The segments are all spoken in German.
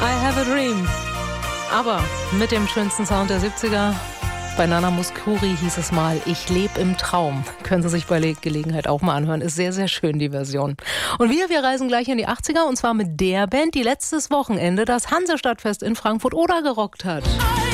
I have a dream. Aber mit dem schönsten Sound der 70er. Bei Nana Mouskouri hieß es mal, ich lebe im Traum. Können Sie sich bei Gelegenheit auch mal anhören. Ist sehr, sehr schön, die Version. Und wir reisen gleich in die 80er und zwar mit der Band, die letztes Wochenende das Hansestadtfest in Frankfurt-Oder gerockt hat.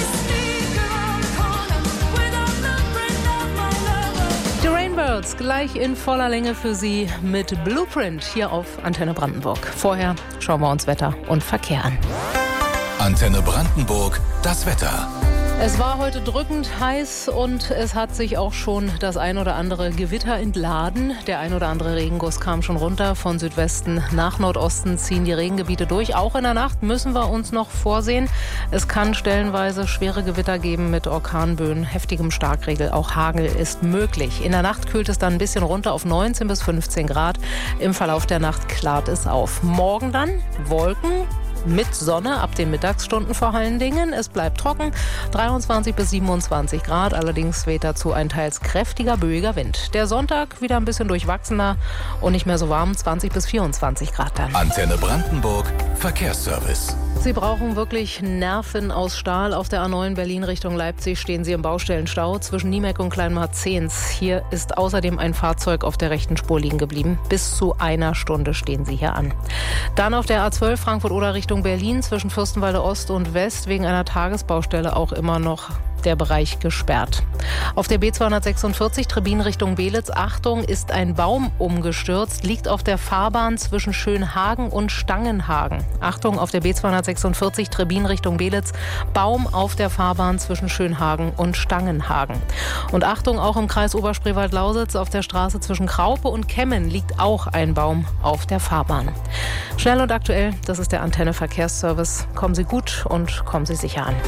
Die Rainbirds gleich in voller Länge für Sie mit Blueprint hier auf Antenne Brandenburg. Vorher schauen wir uns Wetter und Verkehr an. Antenne Brandenburg, das Wetter. Es war heute drückend heiß und es hat sich auch schon das ein oder andere Gewitter entladen. Der ein oder andere Regenguss kam schon runter. Von Südwesten nach Nordosten ziehen die Regengebiete durch. Auch in der Nacht müssen wir uns noch vorsehen. Es kann stellenweise schwere Gewitter geben mit Orkanböen, heftigem Starkregen. Auch Hagel ist möglich. In der Nacht kühlt es dann ein bisschen runter auf 19 bis 15 Grad. Im Verlauf der Nacht klart es auf. Morgen dann Wolken mit Sonne ab den Mittagsstunden vor allen Dingen. Es bleibt trocken, 23 bis 27 Grad. Allerdings weht dazu ein teils kräftiger, böiger Wind. Der Sonntag wieder ein bisschen durchwachsener und nicht mehr so warm, 20 bis 24 Grad dann. Antenne Brandenburg, Verkehrsservice. Sie brauchen wirklich Nerven aus Stahl. Auf der A9 Berlin Richtung Leipzig stehen Sie im Baustellenstau zwischen Niemeck und Kleinmarzehns. Hier ist außerdem ein Fahrzeug auf der rechten Spur liegen geblieben. Bis zu einer Stunde stehen Sie hier an. Dann auf der A12 Frankfurt-Oder Richtung Berlin zwischen Fürstenwalde Ost und West wegen einer Tagesbaustelle auch immer noch der Bereich gesperrt. Auf der B246 Trebin Richtung Belitz, Achtung, ist ein Baum umgestürzt, liegt auf der Fahrbahn zwischen Schönhagen und Stangenhagen. Achtung, auf der B246 Trebin Richtung Belitz, Baum auf der Fahrbahn zwischen Schönhagen und Stangenhagen. Und Achtung, auch im Kreis Oberspreewald-Lausitz auf der Straße zwischen Kraupe und Kemmen liegt auch ein Baum auf der Fahrbahn. Schnell und aktuell, das ist der Antenne Verkehrsservice. Kommen Sie gut und kommen Sie sicher an.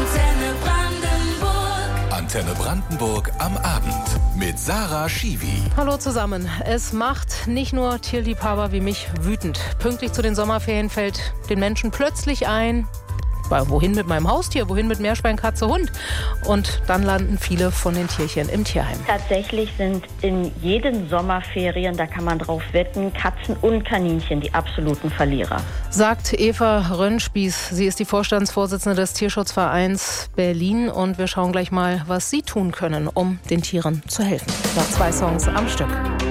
Antenne Brandenburg am Abend mit Sarah Schiwi. Hallo zusammen. Es macht nicht nur Tierliebhaber wie mich wütend. Pünktlich zu den Sommerferien fällt den Menschen plötzlich ein, wohin mit meinem Haustier, wohin mit Meerschwein, Katze, Hund? Und dann landen viele von den Tierchen im Tierheim. Tatsächlich sind in jeden Sommerferien, da kann man drauf wetten, Katzen und Kaninchen die absoluten Verlierer. Sagt Eva Rönnspieß. Sie ist die Vorstandsvorsitzende des Tierschutzvereins Berlin. Und wir schauen gleich mal, was Sie tun können, um den Tieren zu helfen. Nach 2 Songs am Stück.